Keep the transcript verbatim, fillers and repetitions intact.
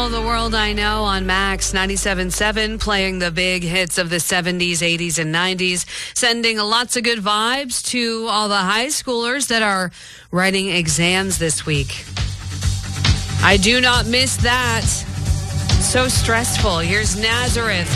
Adele, The World I Know on Max ninety-seven point seven, playing the big hits of the seventies, eighties, and nineties, sending lots of good vibes to all the high schoolers that are writing exams this week. I do not miss that. So stressful. Here's Nazareth